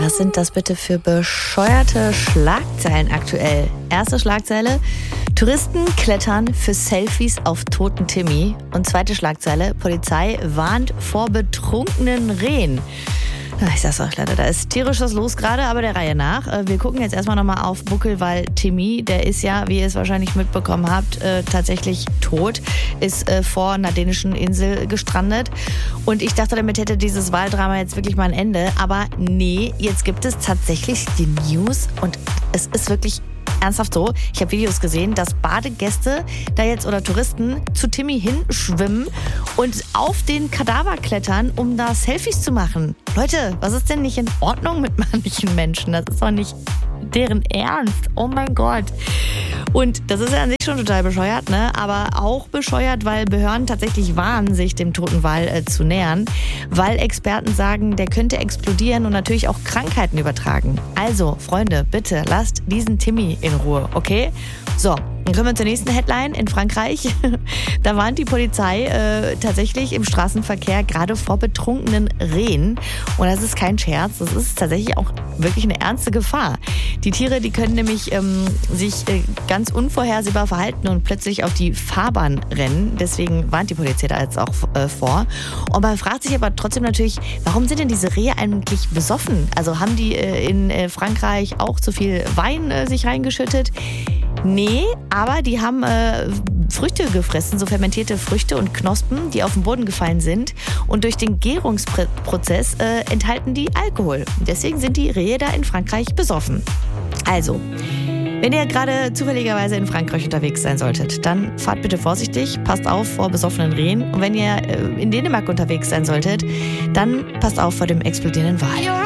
Was sind das bitte für bescheuerte Schlagzeilen aktuell? Erste Schlagzeile: Touristen klettern für Selfies auf toten Timmy. Und zweite Schlagzeile: Polizei warnt vor betrunkenen Rehen. Ich sag's euch leider, da ist tierisch was los gerade, aber der Reihe nach. Wir gucken jetzt erstmal nochmal auf Buckelwald Timmy. Der ist ja, wie ihr es wahrscheinlich mitbekommen habt, tatsächlich tot. Ist vor einer dänischen Insel gestrandet. Und ich dachte, damit hätte dieses Waldrama jetzt wirklich mal ein Ende. Aber nee, jetzt gibt es tatsächlich die News und es ist wirklich ernsthaft so. Ich habe Videos gesehen, dass Badegäste da jetzt oder Touristen zu Timmy hinschwimmen und auf den Kadaver klettern, um da Selfies zu machen. Leute, was ist denn nicht in Ordnung mit manchen Menschen? Das ist doch nicht deren Ernst. Oh mein Gott. Und das ist ja an sich schon total bescheuert, ne? Aber auch bescheuert, weil Behörden tatsächlich warnen, sich dem toten Wal zu nähern, weil Experten sagen, der könnte explodieren und natürlich auch Krankheiten übertragen. Also, Freunde, bitte lasst diesen Timmy in Ruhe, okay? So, dann kommen wir zur nächsten Headline in Frankreich. Da warnt die Polizei tatsächlich im Straßenverkehr gerade vor betrunkenen Rehen. Und das ist kein Scherz, das ist tatsächlich auch wirklich eine ernste Gefahr. Die Tiere, die können nämlich sich ganz unvorhersehbar verhalten und plötzlich auf die Fahrbahn rennen. Deswegen warnt die Polizei da jetzt auch vor. Und man fragt sich aber trotzdem natürlich, warum sind denn diese Rehe eigentlich besoffen? Also haben die in Frankreich auch zu viel Wein sich reingeschüttet? Nee, aber die haben Früchte gefressen, so fermentierte Früchte und Knospen, die auf den Boden gefallen sind. Und durch den Gärungsprozess enthalten die Alkohol. Deswegen sind die Rehe da in Frankreich besoffen. Also, wenn ihr gerade zufälligerweise in Frankreich unterwegs sein solltet, dann fahrt bitte vorsichtig, passt auf vor besoffenen Rehen. Und wenn ihr in Dänemark unterwegs sein solltet, dann passt auf vor dem explodierenden Wal.